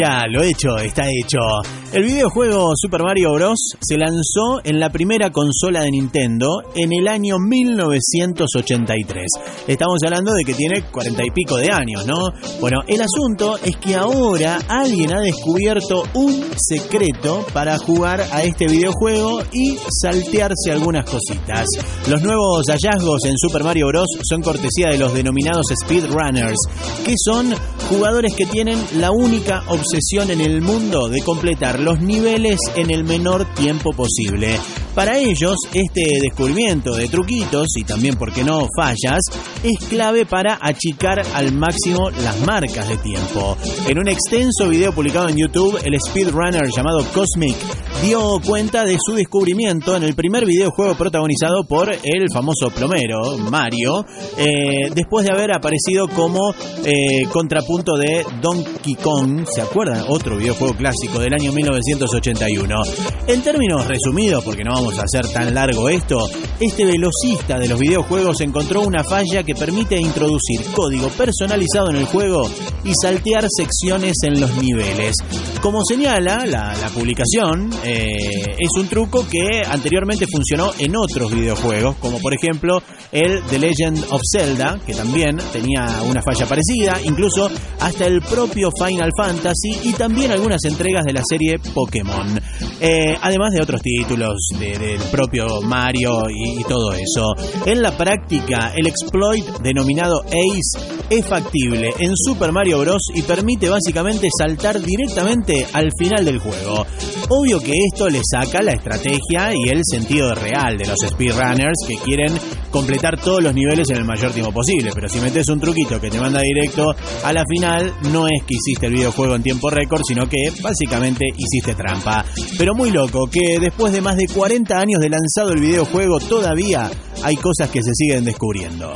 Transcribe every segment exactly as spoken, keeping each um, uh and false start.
Ya, lo hecho, está hecho. El videojuego Super Mario Bros. Se lanzó en la primera consola de Nintendo en el año mil novecientos ochenta y tres. Estamos hablando de que tiene cuarenta y pico de años, ¿no? Bueno, el asunto es que ahora alguien ha descubierto un secreto para jugar a este videojuego y saltearse algunas cositas. Los nuevos hallazgos en Super Mario Bros. Son cortesía de los denominados speedrunners, que son jugadores que tienen la única obsesión en el mundo de completar los niveles en el menor tiempo posible. Para ellos, este descubrimiento de truquitos y también, por qué no, fallas, es clave para achicar al máximo las marcas de tiempo. En un extenso video publicado en YouTube, el speedrunner llamado Cosmic dio cuenta de su descubrimiento en el primer videojuego protagonizado por el famoso plomero, Mario, eh, después de haber aparecido como eh, contrapunto de Donkey Kong, ¿se acuerdan? Otro videojuego clásico del año mil novecientos ochenta y uno. En términos resumidos, porque no vamos a hacer tan largo esto, este velocista de los videojuegos encontró una falla que permite introducir código personalizado en el juego y saltear secciones en los niveles. Como señala la, la publicación, eh, es un truco que anteriormente funcionó en otros videojuegos, como por ejemplo el The Legend of Zelda, que también tenía una falla parecida, incluso hasta el propio Final Fantasy y también algunas entregas de la serie Pokémon, eh, además de otros títulos de, del propio Mario y, y todo eso. En la práctica, el exploit denominado Ace es factible en Super Mario Bros. Y permite básicamente saltar directamente al final del juego. Obvio que esto le saca la estrategia y el sentido real de los speedrunners que quieren completar todos los niveles en el mayor tiempo posible, pero si metes un truquito que te manda directo a la final, no es que hiciste el videojuego en tiempo récord, sino que básicamente hiciste trampa. Pero muy loco que después de más de cuarenta años de lanzado el videojuego, todavía hay cosas que se siguen descubriendo.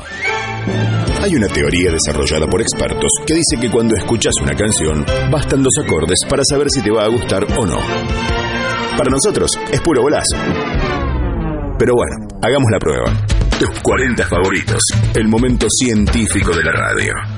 Hay una teoría desarrollada por expertos que dice que cuando escuchas una canción, bastan dos acordes para saber si te va a gustar o no. Para nosotros es puro golazo. Pero bueno, hagamos la prueba. Tus cuarenta favoritos, el momento científico de la radio.